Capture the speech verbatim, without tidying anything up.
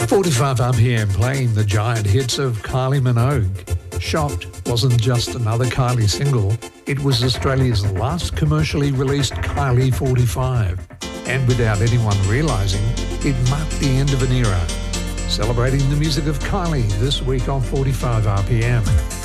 forty-five R P M playing the giant hits of Kylie Minogue. Shocked wasn't just another Kylie single, it was Australia's last commercially released Kylie forty-five. And without anyone realising, it marked the end of an era. Celebrating the music of Kylie this week on forty-five R P M.